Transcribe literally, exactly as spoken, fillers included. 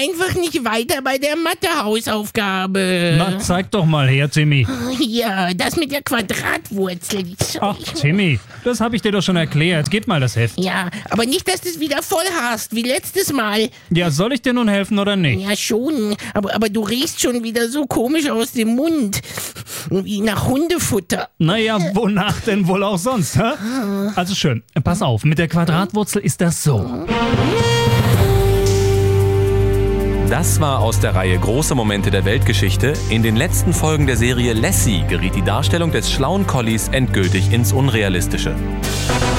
einfach nicht weiter bei der Mathe-Hausaufgabe. Na, zeig doch mal her, Timmy. Ja, das mit der Quadratwurzel. Ach, Timmy, das habe ich dir doch schon erklärt. Gib mal das Heft. Ja, aber nicht, dass du es wieder voll hast, wie letztes Mal. Ja, soll ich dir nun helfen oder nicht? Ja, schon. Aber, aber du riechst schon wieder so komisch aus dem Mund. Wie nach Hundefutter. Naja, wonach denn wohl auch sonst, hä? Also schön, pass auf, mit der Quadratwurzel ist das so. Das war aus der Reihe Große Momente der Weltgeschichte. In den letzten Folgen der Serie Lassie geriet die Darstellung des schlauen Collies endgültig ins Unrealistische.